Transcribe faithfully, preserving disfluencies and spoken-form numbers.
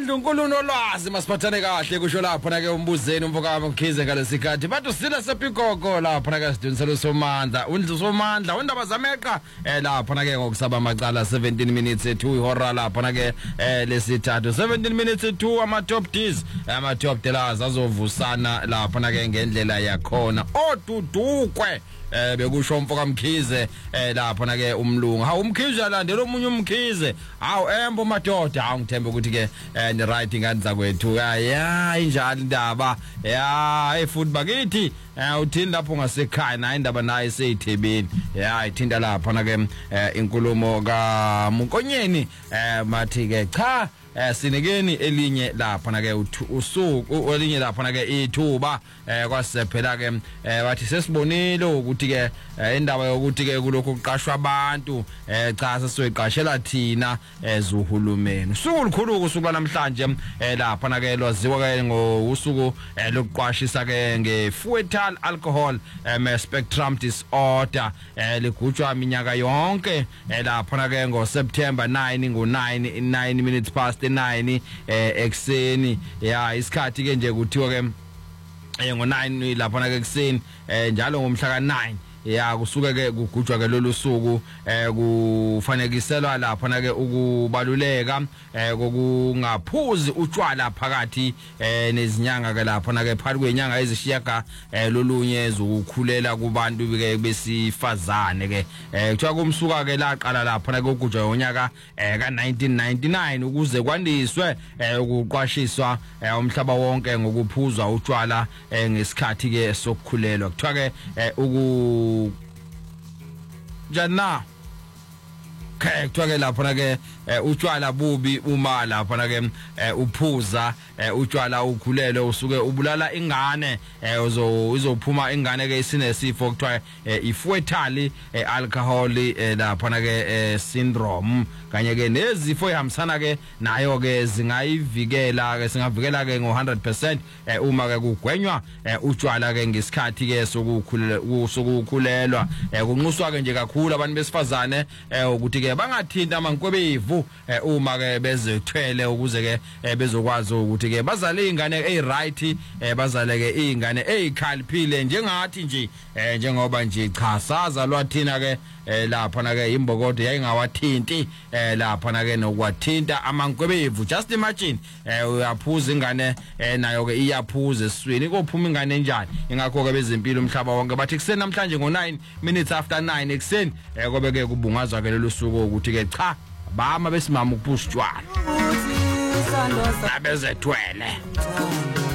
Amandla uNkulunkulu olwazi masiphathane kahle kusho lapha na ke umbuzeni umfokama ukhize ngalesikhathi bathi sila sepikoko lapha na ke sidunisela usomandla undlu somandla undaba zameqa eh lapha na ke ngokusaba amacala seventeen minutes to ihora lapha na ke eh lesithathu seventeen minutes to ama top Ds ama top tellers azovusana lapha na ke ngendlela yakhona odudukwe eh bekusho umfoka Mkhize eh lapha na ke umlungu ha umkhize alandela omunye umkhize hawu embo madoda hawu ngithemba ukuthi ke ni right ingane zakwethu ya injalo indaba ya hey futhi bakithi uthini lapho ngasekhaya na indaba nayo seyithebeni ya ithinta lapha na ke inkulumo ka Munkonyeni eh mathi ke cha eh sinikeni elinye lapha na ke usuku elinye lapha na ke ithuba eh kwasephela ke bathi sesibonile ukuthi ke indaba yokuthi ke kulokho kuqashwa abantu eh cha sesizoyiqashela thina ezuhulumeni usuku likhulu usuku namhlanje eh lapha na ke lwaziwa ke ngosuku lokuqwashisa ke nge-fetal alcohol um, spectrum disorder eh ligujwa minyaka yonke eh lapha na ke ngo September nine ngo nine nine minutes past nine eh ekseni ya isikhathi ke nje kuthiwa ke eh ngo nine lapha na ke ekseni eh njalo ngomhla ka nine ya kusuke ke kugujwa ke lolu suku eh kufanekiselwa lapha na ke ukubaluleka eh kokungaphuzi utshwala phakathi eh nezinyanga ke lapha na ke phakathi kwenyanga ezishiyaga eh lolunye ezukukhulela kubantu ke besifazane ke eh kuthiwa kumsuka ke laqala lapha na ke ukujwa yonyaka eh ka nineteen ninety-nine ukuze kwandiswe eh ukuqwashiswa eh umhlaba wonke ngokuphuzwa utshwala eh ngesikhathi ke sokukhulelwa kuthiwa ke eh uku jana ke kuthiwa ke lapha na ke utshwala bubi uma lapha na ke uphuza utshwala ukhulele usuke ubulala ingane uzo izophuma ingane ke isinesifo kuthiwa i-fetal alcohol lapha na ke syndrome kanye ke nezifo ehambisana ke nayo ke zingayivikela ke singavikela ke ngo one hundred percent uma ke kugwenywa utshwala ke ngesikhathi ke sokukhulelwa sokukhulelwa kunquswa ke nje kakhulu abantu besifazane ukuthi ke bangathinta amankwebevu uma ke bezethwele ukuze ke bezokwazi ukuthi ke bazale ingane eziright bazale ke ingane ezikhaliphile njengathi nje njengoba nje cha sazalwa thina ke lapha na ke imbokodo yayingawathinti lapha na ke nokwathinta amankwebevu just imagine uyaphuza ingane nayo ke iyaphuza eswini kophuma ingane enjani ingakho ke bezempilo umhlaba wonke bathi kuseni namhlanje ngo nine minutes after nine ekseni kobe ke kubungazwa ke lelo suku ukuthi ke cha bama besimama ukuphuza utshwala abezethwele